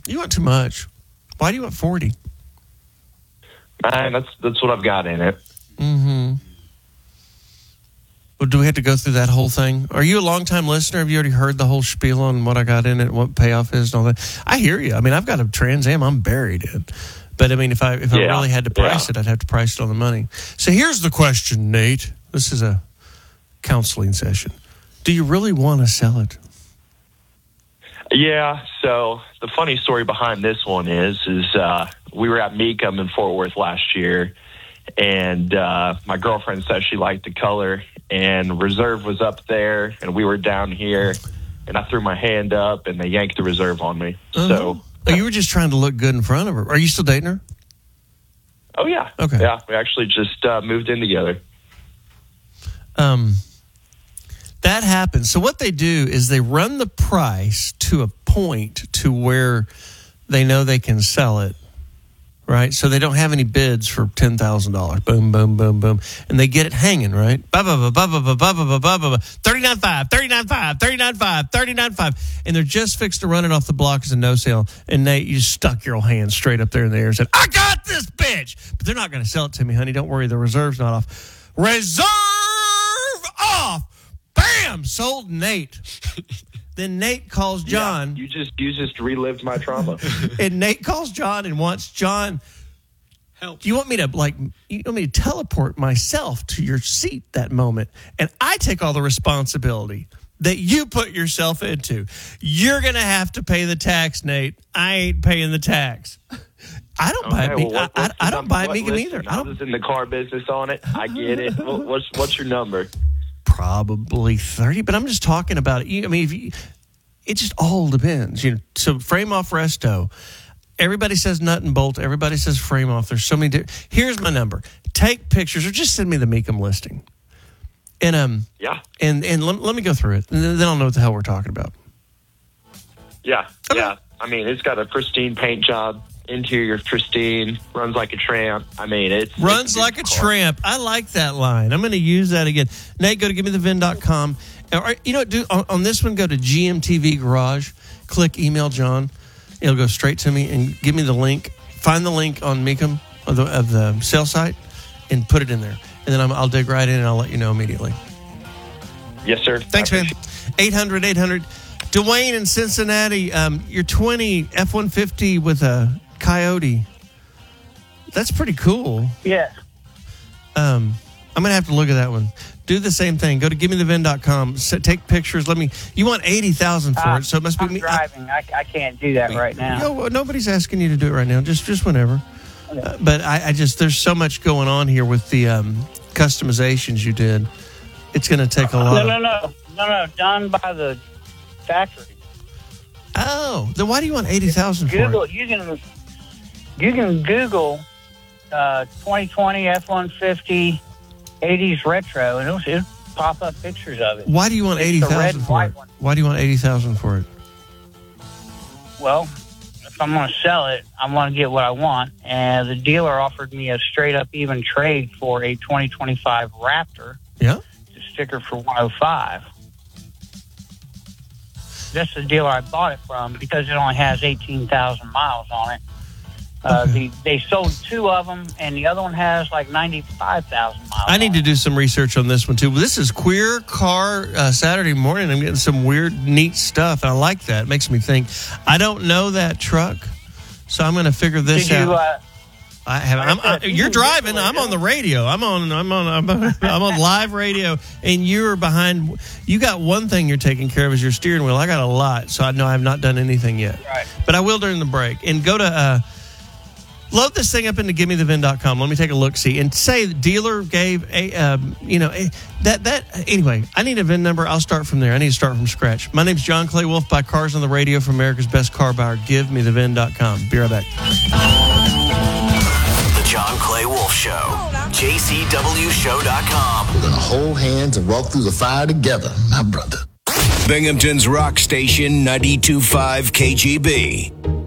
You want too much. Why do you want 40? Man, that's what I've got in it. Mm-hmm. Well, do we have to go through that whole thing? Are you a long-time listener? Have you already heard the whole spiel on what I got in it, what payoff is and all that? I hear you. I mean, I've got a Trans Am I'm buried in. But, I mean, if I really had to price it, I'd have to price it on the money. So here's the question, Nate. This is a counseling session. Do you really want to sell it? Yeah, so the funny story behind this one is we were at Mecum in Fort Worth last year, and my girlfriend said she liked the color, and Reserve was up there, and we were down here, and I threw my hand up, and they yanked the Reserve on me. So, you were just trying to look good in front of her. Are you still dating her? Oh, yeah. Okay. Yeah, we actually just moved in together. That happens. So what they do is they run the price to a point to where they know they can sell it, right? So they don't have any bids for $10,000. Boom, boom, boom, boom. And they get it hanging, right? $39.5, $39.5, $39.5, $39.5. And they're just fixed to run it off the block as a no sale. And Nate, you stuck your hand straight up there in the air and said, I got this bitch. But they're not going to sell it to me, honey. Don't worry. The Reserve's not off. Reserve off. Bam! Sold Nate. Then Nate calls John. Yeah, you just relived my trauma. And Nate calls John and wants John. Help. You want me to teleport myself to your seat that moment, and I take all the responsibility that you put yourself into. You're gonna have to pay the tax, Nate. I ain't paying the tax. I don't buy it. Well, I don't buy Mecum either. I was in the car business on it. I get it. What's your number? Probably 30, but I'm just talking about it. I mean, it just all depends. So frame off resto. Everybody says nut and bolt. Everybody says frame off. There's so many. Here's my number. Take pictures or just send me the Mecum listing. And and let me go through it. And then I'll know what the hell we're talking about. Yeah, okay. Yeah. I mean, it's got a pristine paint job. Interior pristine, runs like a tramp. I mean, it's like a tramp. I like that line. I'm going to use that again. Nate, go to givemethevin.com. Or, on this one, go to GMTV Garage. Click email John. It'll go straight to me and give me the link. Find the link on Mecum of the sale site and put it in there. And then I'll dig right in and I'll let you know immediately. Yes, sir. Thanks, man. 800-800. Dwayne in Cincinnati, your 20 F-150 with a Coyote. That's pretty cool. Yeah. I'm going to have to look at that one. Do the same thing. Go to givemethevin.com. Take pictures. You want $80,000 for it, so it must be I'm me. driving. I can't do that right now. Nobody's asking you to do it right now. Just whenever. Okay. But I just, there's so much going on here with the customizations you did. It's going to take a lot. No. Done by the factory. Oh, then why do you want $80,000 for it? You can Google 2020 F-150 80s retro, and it'll pop up pictures of it. Why do you want $80,000 for it? Why do you want $80,000 for it? Well, if I'm going to sell it, I want to get what I want, and the dealer offered me a straight up even trade for a 2025 Raptor. Yeah, the sticker for $105. That's the dealer I bought it from because it only has 18,000 miles on it. They sold two of them, and the other one has like 95,000 miles. I need to do some research on this one too. This is Queer Car Saturday morning. I'm getting some weird, neat stuff, and I like that. It makes me think. I don't know that truck, so I'm going to figure this out. You're driving. I'm on the radio. I'm on live radio, and you're behind. You got one thing you're taking care of is your steering wheel. I got a lot, so I know I've not done anything yet. Right. But I will during the break. And go to load this thing up into givemethevin.com. Let me take a look, see, and say the dealer gave anyway. I need a VIN number. I'll start from there. I need to start from scratch. My name's John Clay Wolf. Buy cars on the radio from America's best car buyer. Givemethevin.com. Be right back. John Clay Wolf Show. JCWShow.com. We're going to hold hands and walk through the fire together, my brother. Binghamton's rock station, 92.5 KGB.